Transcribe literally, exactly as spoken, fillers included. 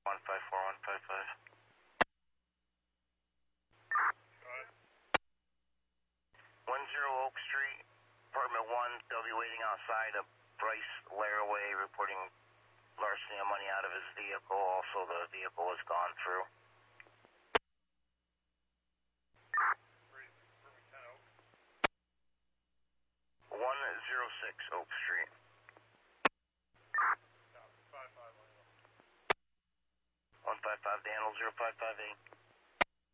one five four one five five. one zero Oak Street, apartment one, they'll be waiting outside of Bryce Laraway reporting larceny of money out of his vehicle. Also, the vehicle was gone through. one zero six Oak Street. one five five, Daniel, zero five five eight.